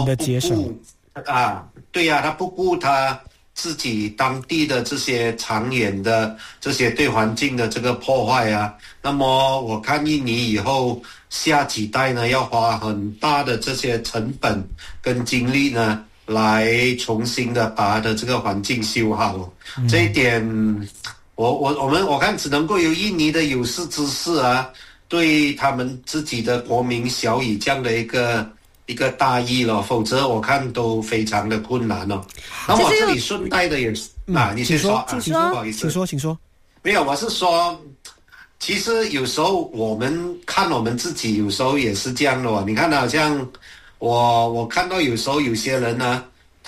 的接受对呀，他不顾他自己当地的这些长远的这些对环境的这个破坏啊，那么我看印尼以后下几代呢要花很大的这些成本跟精力呢来重新的把它的这个环境修好。这一点我看只能够由印尼的有识之士啊，对他们自己的国民晓以这样的一个大义了，否则我看都非常的困难哦。那我这里顺带的也是你先说， 请说。 没有，我是说，其实有时候我们看我们自己，有时候也是这样的哦。你看，好像我看到有时候有些人呢，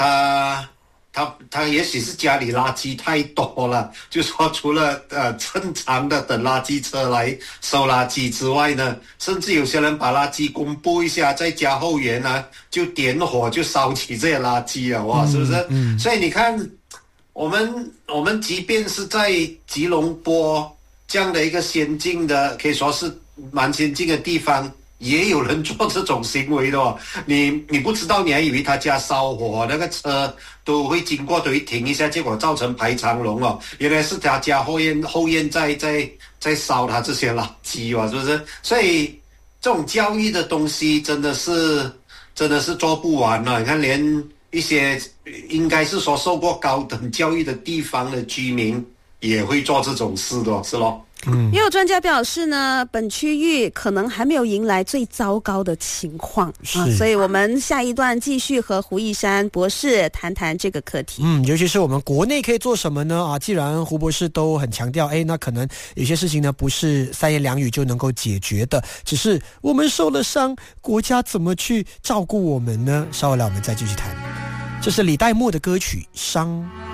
他也许是家里垃圾太多了，就说除了正常的等垃圾车来收垃圾之外呢，甚至有些人把垃圾公布一下，在家后园呢就点火就烧起这些垃圾了，哇，是不是？所以你看，我们即便是在吉隆坡这样的一个先进的，可以说是蛮先进的地方，也有人做这种行为的哦。你不知道，你还以为他家烧火，那个车都会经过，都会停一下，结果造成排长龙哦。原来是他家后院在烧他这些垃圾哦，是不是？所以这种教育的东西真的是做不完了。你看，连一些应该是说受过高等教育的地方的居民也会做这种事的，是咯。 也有专家表示呢，本区域可能还没有迎来最糟糕的情况所以我们下一段继续和胡一山博士谈谈这个课题。 尤其是我们国内可以做什么呢？既然胡博士都很强调，那可能有些事情呢不是三言两语就能够解决的，只是我们受了伤，国家怎么去照顾我们呢？稍后来我们再继续谈。这是李代沫的歌曲《伤》。